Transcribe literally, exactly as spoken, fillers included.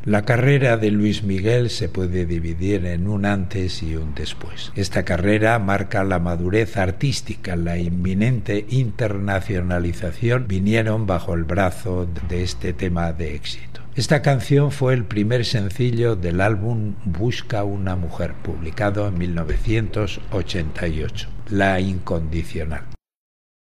La carrera de Luis Miguel se puede dividir en un antes y un después. Esta carrera marca la madurez artística, la inminente internacionalización vinieron bajo el brazo de este tema de éxito. Esta canción fue el primer sencillo del álbum Busca una mujer, publicado en mil novecientos ochenta y ocho. La incondicional.